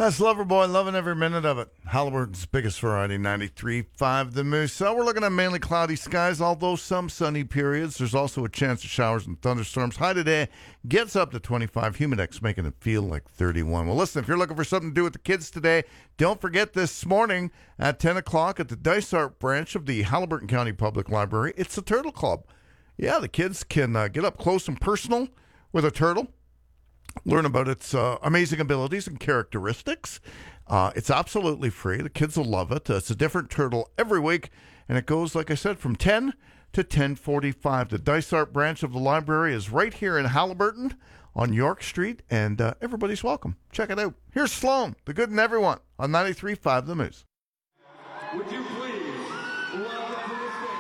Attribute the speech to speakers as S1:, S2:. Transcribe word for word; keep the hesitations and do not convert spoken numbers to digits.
S1: That's Loverboy, loving every minute of it. Halliburton's biggest variety, ninety-three point five The Moose. So we're looking at mainly cloudy skies, although some sunny periods. There's also a chance of showers and thunderstorms. High today gets up to twenty-five. Humidex making it feel like thirty-one. Well, listen, if you're looking for something to do with the kids today, don't forget this morning at ten o'clock at the Dysart branch of the Haliburton County Public Library. It's the Turtle Club. Yeah, the kids can uh, get up close and personal with a turtle. Learn about its uh, amazing abilities and characteristics. Uh, it's absolutely free. The kids will love it. Uh, it's a different turtle every week, and it goes, like I said, from ten to ten forty-five. The Dysart branch of the library is right here in Haliburton on York Street, and uh, everybody's welcome. Check it out. Here's Sloan, the good in everyone, on ninety-three point five The Moose.